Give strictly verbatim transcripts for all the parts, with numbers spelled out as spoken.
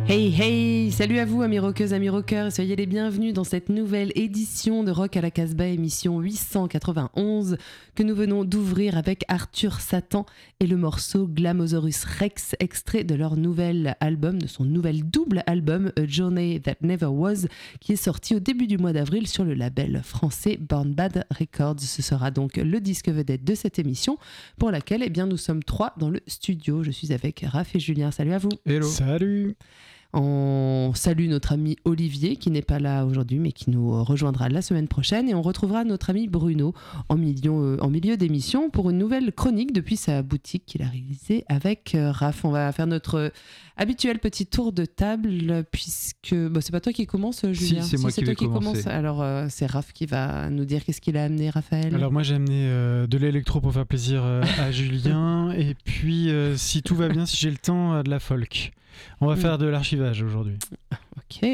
Hey hey, salut à vous amis rockeuses, amis rockeurs, soyez les bienvenus dans cette nouvelle édition de Rock à la Casbah, émission huit cent quatre-vingt-onze, que nous venons d'ouvrir avec Arthur Satan et le morceau Glamousaurus Rex, extrait de leur nouvel album, de son nouvel double album A Journey That Never Was, qui est sorti au début du mois d'avril sur le label français Born Bad Records. Ce sera donc le disque vedette de cette émission, pour laquelle eh bien, nous sommes trois dans le studio. Je suis avec Raph et Julien, salut à vous. Hello. Salut. On salue notre ami Olivier qui n'est pas là aujourd'hui mais qui nous rejoindra la semaine prochaine, et on retrouvera notre ami Bruno en milieu, euh, en milieu d'émission pour une nouvelle chronique depuis sa boutique qu'il a réalisée avec euh, Raph. On va faire notre habituel petit tour de table puisque bon, c'est pas toi qui commence, Julien. Si, c'est moi si, c'est qui toi vais qui commencer. commence. Alors euh, c'est Raph qui va nous dire qu'est-ce qu'il a amené, Raphaël. Alors moi j'ai amené euh, de l'électro pour faire plaisir euh, à Julien, et puis euh, si tout va bien, si j'ai le temps, euh, de la folk. On va Mm. faire de l'archivage aujourd'hui. Ok.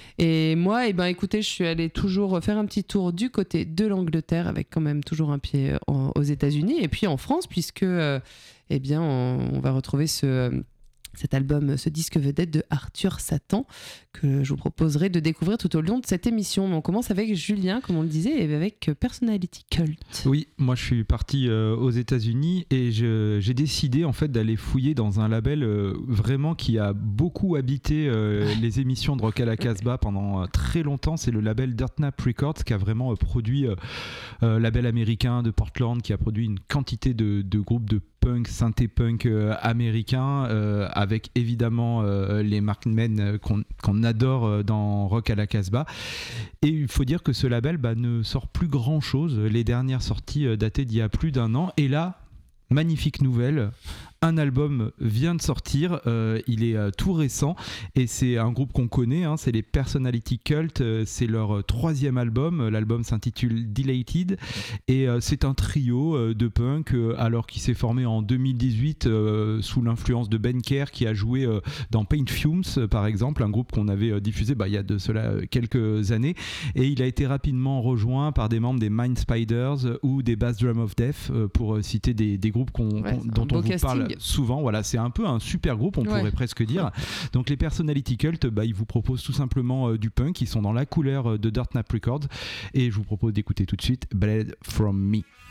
Et moi, eh ben, écoutez, je suis allée toujours faire un petit tour du côté de l'Angleterre, avec quand même toujours un pied en- aux États-Unis, et puis en France, puisque euh, eh bien, on, on va retrouver ce, cet album, ce disque vedette de Arthur Satan, que je vous proposerai de découvrir tout au long de cette émission. Mais on commence avec Julien, comme on le disait, et avec Personality Cult. Oui, moi je suis parti euh, aux États-Unis et je, j'ai décidé en fait d'aller fouiller dans un label euh, vraiment qui a beaucoup habité euh, les émissions de Rock à la Casbah pendant euh, très longtemps. C'est le label Dirtnap Records qui a vraiment euh, produit euh, euh, label américain de Portland, qui a produit une quantité de, de groupes de punk, synthé-punk euh, américain, euh, avec évidemment euh, les Markmen euh, qu'on, qu'on adore euh, dans Rock à la Casbah. Et il faut dire que ce label bah, ne sort plus grand chose. Les dernières sorties euh, datées d'il y a plus d'un an. Et là, magnifique nouvelle, un album vient de sortir, euh, il est euh, tout récent, et c'est un groupe qu'on connaît, hein, c'est les Personality Cult, euh, c'est leur euh, troisième album, l'album s'intitule Dilated, et euh, c'est un trio euh, de punk, euh, alors qui s'est formé en deux mille dix-huit euh, sous l'influence de Ben Kerr, qui a joué euh, dans Paint Fumes euh, par exemple, un groupe qu'on avait euh, diffusé bah, il y a de cela euh, quelques années, et il a été rapidement rejoint par des membres des Mind Spiders euh, ou des Bass Drum of Death, euh, pour euh, citer des, des groupes qu'on, Ouais, qu'on- c'est un dont beau on vous casting. parle souvent. Voilà, c'est un peu un super groupe, on Ouais. pourrait presque dire. Donc les Personality Cult, bah, ils vous proposent tout simplement euh, du punk, ils sont dans la couleur euh, de Dirtnap Records, et je vous propose d'écouter tout de suite Bled From Me.